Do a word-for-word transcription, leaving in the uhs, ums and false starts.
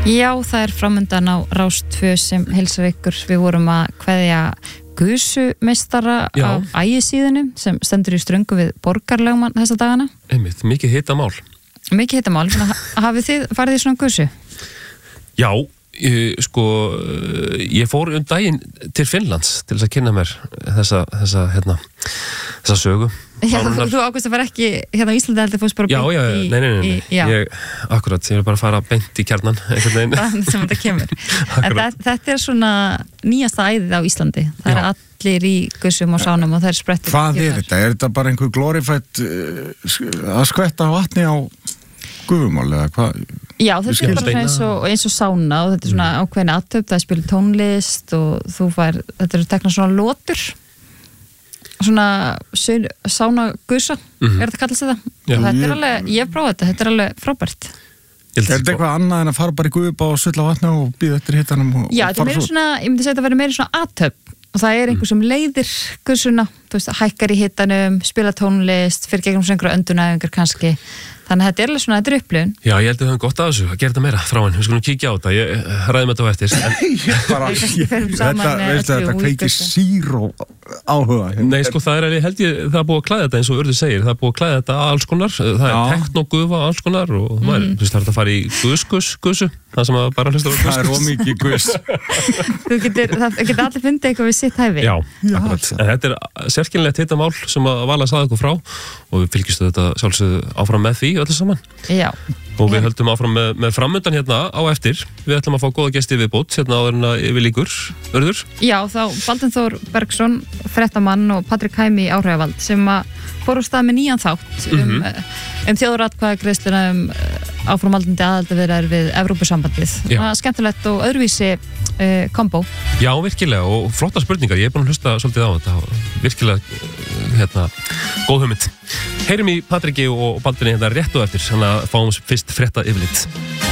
Já, það er framundan á Rás tvö sem heilsar ykkur. Við vorum að kveðja gusumeistara á ægisíðunum sem stendur í ströngu við borgarlögmann þessa dagana. Einmitt, mikið hitamál. Mikið hitamál. Hafið þið farið í svona gusu? Já, ég, sko, ég fór um daginn til Finnlands til þess að kynna mér þessa, þessa, hérna, þessa sögu. Já, þú, þú ákvæmst að vera ekki hérna á Íslandi heldur fórst bara já, já, já, í... nei, nei, nei, í, ég, akkurat, ég vil bara fara beint í kjarnan, einhvern veginn. Það sem þetta kemur. En þetta, þetta er svona nýjasta æðið á Íslandi. Það já. Er allir í gusum og sánum og það er sprettir. Hvað er þetta? Er þetta bara einhver glorifætt uh, að skvetta vatni á gufumál eða hvað? Já, þetta er bara eins og, eins og sána og þetta er svona ákveðin aðtöp, það er spilið tónlist og þú fær, þetta eru teknað svona lótur, svona sána gusa, mm-hmm. er þetta kallast þetta? Já, þetta ég... er alveg, ég hef prófað þetta, þetta er alveg frábært. Er þetta eitthvað annað en að fara bara í gufuba og sulla vatna og býða eftir hitanum og, Já, og þetta er meira svona, ég myndi segja að þetta verður meira svona aðtöp og það er einhver sem leiðir gusuna, þú veist, hækkar í hitanum, spila tónlist, fyrir gegnum svona einhverja öndunæfingar kannski. Þannig að þetta er alveg svona, þetta er upplifun. Já, ég held að við höfum gott að þessu, að gera þetta meira frá henn. Við skulum kíkja á þetta, ég ræðum þetta á eftir. Ég bara, þetta, veistu þetta, kveiki zero áhuga. Nei, sko, það er alveg, held ég, það er búið að klæða þetta eins og Urður segir, það er búið að klæða þetta alls konar, það er teknogufa alls konar og mm. maður, þú veist, það er að fara í gus-gus-gusu, það sem að bara hlustar á gus-gus. Það er ómikið gus. Þú getur, það getur allir fundið eitthvað við sitt hæfi. Já, akkurat. En þetta er sérkennilegt hitamál sem að Vala sagði okkur frá og við fylgjumst þetta sjálfsögðu áfram með því öllu saman. Já. Og við höldum áfram með, með framundan hérna á eftir. Við ætlum að fá góða gesti viðbót hérna áður en að yfir líkur. Urður? Já, þá Baldvin Þór Bergsson, fréttamann og Patrik Hæmi áhrifavald sem að fór á stað með nýjan þátt um, mm-hmm. um þjóðaratkvæðagreiðsluna um áframhaldandi aðildarviðræður við Evrópusambandið. Það er skemmtilegt og öðruvísi uh, kombo. Já, virkilega og flotta spurningar. Ég er búin að hlusta svolítið á þetta. Virkilega, hérna, góð hugmynd. Heyrum í Patriki og Baldvini hérna rétt og eftir, þannig að fáum fyrst frétta yfirlit.